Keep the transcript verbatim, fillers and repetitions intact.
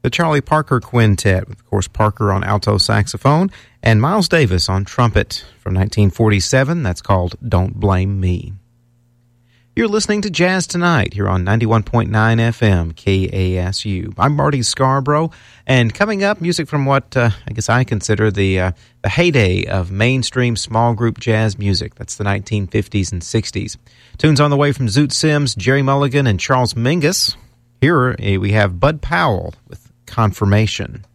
the Charlie Parker Quintet, with, of course, Parker on alto saxophone and Miles Davis on trumpet from nineteen forty-seven. That's called Don't Blame Me. You're listening to Jazz Tonight here on ninety-one point nine F M K A S U. I'm Marty Scarborough, and coming up, music from what uh, I guess I consider the uh, the heyday of mainstream small group jazz music. That's the nineteen fifties and sixties. Tunes on the way from Zoot Sims, Jerry Mulligan, and Charles Mingus. Here uh, we have Bud Powell with Confirmation.